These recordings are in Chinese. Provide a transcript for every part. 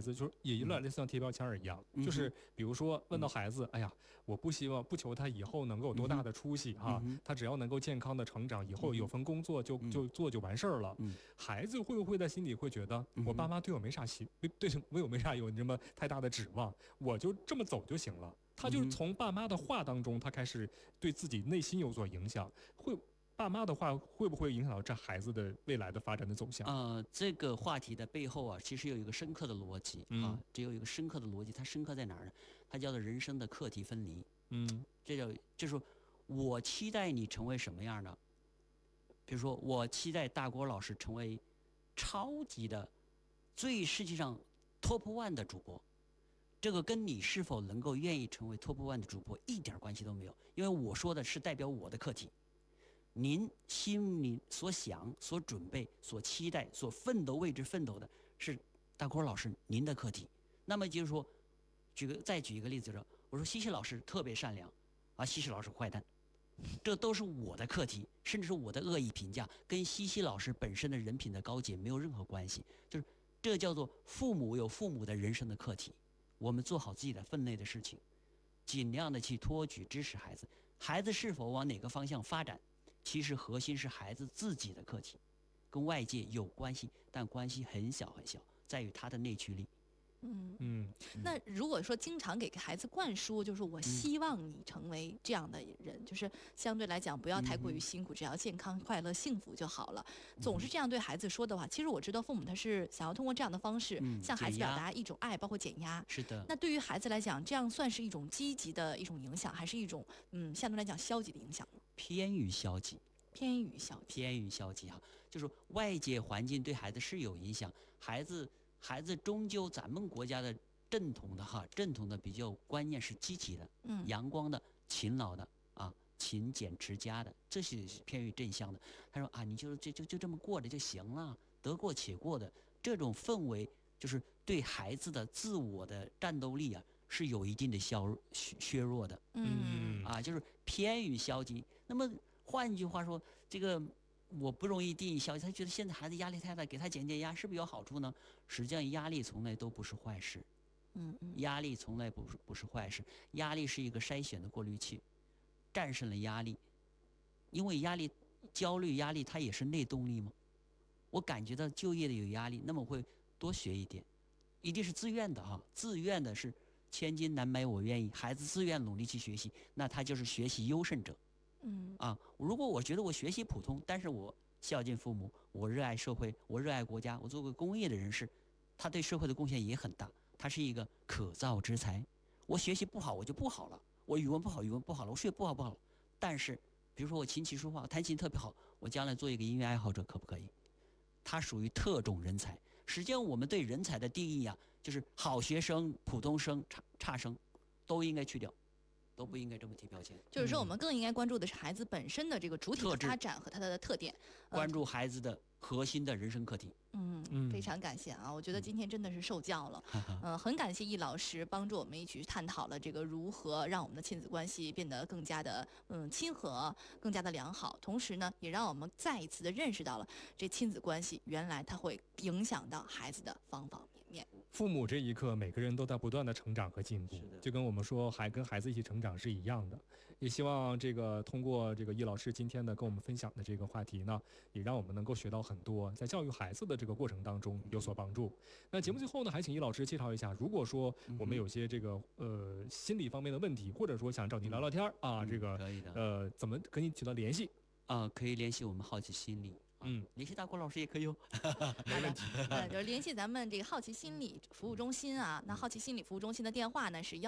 子，就是也有点类似像贴标签一样，就是比如说问到孩子，哎呀，我不求他以后能够有多大的出息哈，他只要能够健康的成长，以后有份工作就做就完事儿了。孩子会不会在心里会觉得，我爸妈对我没啥有这么太大的指望，我就这么走就行了？他就是从爸妈的话当中，他开始对自己内心有所影响，爸妈的话会不会影响到这孩子的未来的发展的走向？ 这个话题的背后啊，其实有一个深刻的逻辑啊，只有一个深刻的逻辑，它深刻在哪儿呢？它叫做人生的课题分离。就是我期待你成为什么样的？比如说，我期待大郭老师成为超级的、世界上 top one 的主播。这个跟你是否能够愿意成为 top one 的主播一点关系都没有，因为我说的是代表我的课题。您心里所想、所准备、所期待、所奋斗为之奋斗的是大郭老师您的课题。那么就是说，再举一个例子，就是我说西西老师特别善良啊，西西老师坏蛋，这都是我的课题，甚至是我的恶意评价，跟西西老师本身的人品的高洁没有任何关系。就是这叫做父母有父母的人生的课题，我们做好自己的分内的事情，尽量的去托举支持孩子。孩子是否往哪个方向发展，其实核心是孩子自己的课题，跟外界有关系，但关系很小很小，在于他的内驱力。 那如果说经常给孩子灌输，就是我希望你成为这样的人，就是相对来讲不要太过于辛苦，只要健康、快乐、幸福就好了。总是这样对孩子说的话，其实我知道父母他是想要通过这样的方式向孩子表达一种爱，包括减压。 是的。 那对于孩子来讲，这样算是一种积极的一种影响，还是一种相对来讲消极的影响呢？ 偏于消极哈，就是外界环境对孩子是有影响，孩子终究咱们国家的正统的比较观念是积极的，阳光的、勤劳的啊，勤俭持家的，这是偏于正向的。他说啊，你就这么过着就行了，得过且过的这种氛围，就是对孩子的自我的战斗力啊是有一定的削弱的。就是偏于消极。那么换句话说，这个我不容易定义消极，他觉得现在孩子压力太大，给他减压是不是有好处呢？实际上压力从来都不是坏事。压力从来不是坏事，压力是一个筛选的过滤器。战胜了压力，因为焦虑压力它也是内动力嘛。我感觉到就业的有压力，那么我会多学一点，一定是自愿的哈，自愿的是千金难买我愿意，孩子自愿努力去学习，那他就是学习优胜者。如果我觉得我学习普通，但是我孝敬父母，我热爱社会，我热爱国家，我做个公益的人士，他对社会的贡献也很大，他是一个可造之才。我学习不好我就不好了，我语文不好了，我数学不好了，但是比如说我琴棋书画，我弹琴特别好，我将来做一个音乐爱好者可不可以？他属于特种人才。实际上我们对人才的定义啊，就是好学生、普通生、差生都应该去掉，都不应该这么贴标签。 就是说我们更应该关注的是孩子本身的这个主体的发展和他的特点， 关注孩子的核心的人生课题。 非常感谢啊！我觉得今天真的是受教了。很感谢易老师帮助我们一起探讨了这个如何让我们的亲子关系变得更加的亲和，更加的良好。同时呢，也让我们再一次的认识到了这亲子关系原来它会影响到孩子的方方面面。 父母这一刻，每个人都在不断的成长和进步，就跟我们说跟孩子一起成长是一样的。也希望这个通过这个易老师今天的跟我们分享的这个话题呢，也让我们能够学到很多，在教育孩子的这个过程当中有所帮助。那节目最后呢，还请易老师介绍一下，如果说我们有些这个心理方面的问题，或者说想找您聊聊天啊，这个可以的， 怎么跟您取得联系啊？可以联系我们好奇心理。联系大郭老师也可以哦， 没问题。 就是联系咱们这个好奇心理服务中心啊。那好奇心理服务中心的电话呢是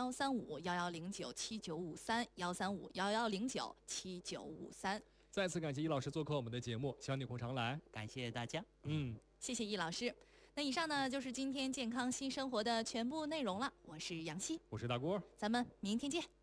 135-1109-7953，135-1109-7953。 再次感谢易老师做客我们的节目，希望你经常来。 感谢大家。 谢谢易老师。那以上呢就是今天健康新生活的全部内容了。我是杨希， 我是大郭， 咱们明天见。